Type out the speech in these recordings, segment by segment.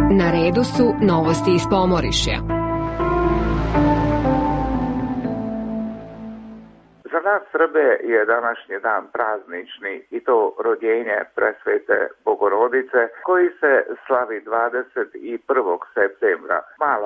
Na redu su novosti iz Pomorišja. Za nas Srbe je današnji dan praznični i to rođenje presvete Bogorodice koji se slavi 21. septembra.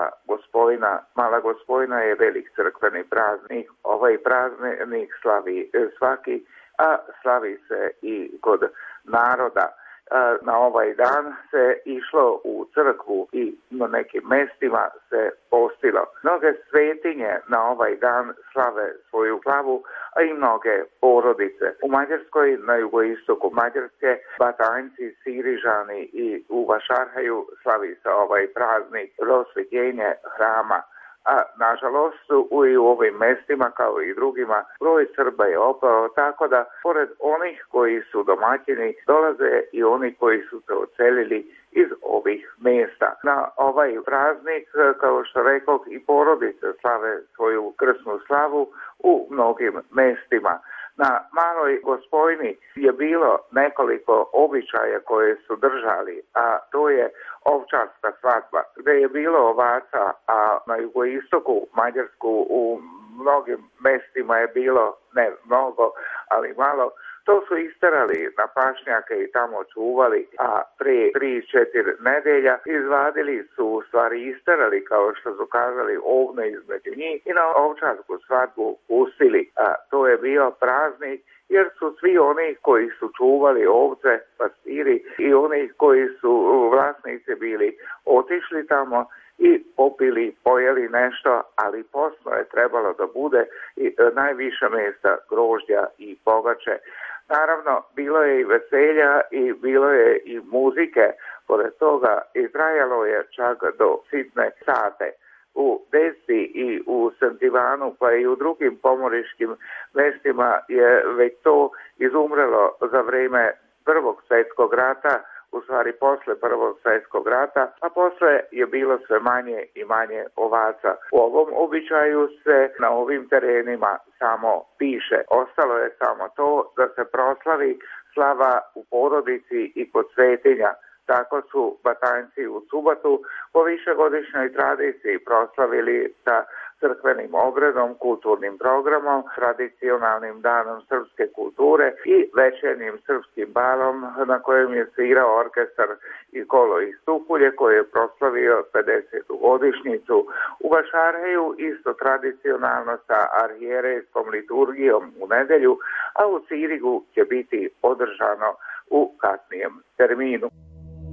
Mala Gospojna je velik crkveni praznik. Ovaj praznik slavi svaki, a slavi se i kod naroda. Na ovaj dan se išlo u crkvu i na nekim mestima se postilo. Mnoge svetinje na ovaj dan slave svoju slavu, a i mnoge porodice. U Mađarskoj, na jugoistoku Mađarske, Batajnci, Sirižani i u Vašarhaju slavi se ovaj praznik, prosvetljenje hrama. A nažalost i u ovim mestima kao i drugima broj Srba je opao, tako da pored onih koji su domaćini dolaze i oni koji su se odselili iz ovih mjesta. Na ovaj praznik, kao što rekoh, i porodice slave svoju krsnu slavu u mnogim mestima. Na Maloj Gospojni je bilo nekoliko običaja koje su držali, a to je ovčarska svadba, gdje je bilo ovaca, a na jugoistoku Mađarsku u mnogim mestima je bilo, ne mnogo, ali malo. To su isterali na pašnjake i tamo čuvali, a prije 3-4 nedelja izvadili su, u stvari isterali, kao što su kazali, ovne između njih i na ovčarsku svadbu pustili. A to je bio praznik jer su svi oni koji su čuvali ovce, pastiri i oni koji su vlasnici bili otišli tamo i popili, pojeli nešto, ali posno je trebalo da bude i najviša mjesta grožđa i pogače. Naravno, bilo je i veselja i bilo je i muzike, pored toga i trajalo je čak do sitne sate. U Desi i u St. Ivanu, pa i u drugim pomoriškim mestima je već to izumrelo za vrijeme Prvog svjetskog rata, u stvari posle Prvog svjetskog rata, a posle je bilo sve manje i manje ovaca. U ovom običaju se na ovim terenima samo piše. Ostalo je samo to da se proslavi slava u porodici i kod svetinja. Tako su Batajnci u subotu po višegodišnjoj tradiciji proslavili sa crkvenim obredom, kulturnim programom, tradicionalnim danom srpske kulture i večernjim srpskim balom na kojem je svirao orkestar i kolo iz Tupulje koji je proslavio 50. godišnjicu. U Vašarheju isto tradicionalno sa arhijerejskom liturgijom u nedelju, a u Cirigu će biti održano u kasnijem terminu.